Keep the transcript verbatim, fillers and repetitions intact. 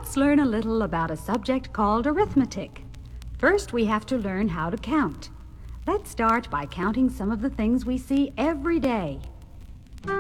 Let's learn a little about a subject called arithmetic. First, we have to learn how to count. Let's start by counting some of the things we see every day.